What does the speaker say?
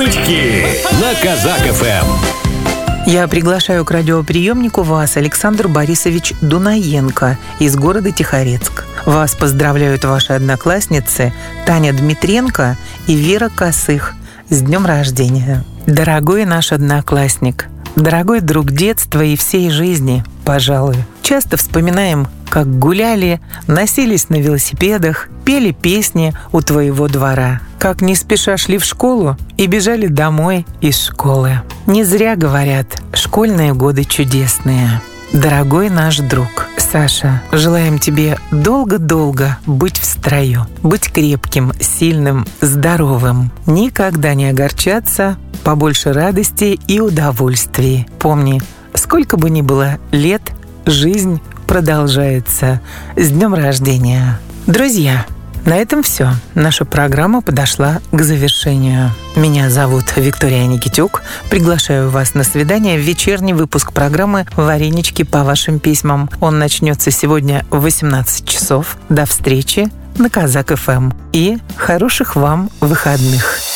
Шутки на Казак ФМ. Я приглашаю к радиоприемнику вас, Александр Борисович Дунаенко из города Тихорецк. Вас поздравляют ваши одноклассницы Таня Дмитренко и Вера Косых с днем рождения. Дорогой наш одноклассник, дорогой друг детства и всей жизни, пожалуй. Часто вспоминаем, как гуляли, носились на велосипедах, пели песни у твоего двора, как не спеша шли в школу и бежали домой из школы. Не зря говорят, школьные годы чудесные. Дорогой наш друг Саша, желаем тебе долго-долго быть в строю, быть крепким, сильным, здоровым, никогда не огорчаться, побольше радости и удовольствий. Помни, сколько бы ни было лет, жизнь продолжается. С днем рождения! Друзья, на этом все. Наша программа подошла к завершению. Меня зовут Виктория Никитюк. Приглашаю вас на свидание в вечерний выпуск программы «Варенички по вашим письмам». Он начнется сегодня в 18 часов. До встречи на Казак ФМ. И хороших вам выходных.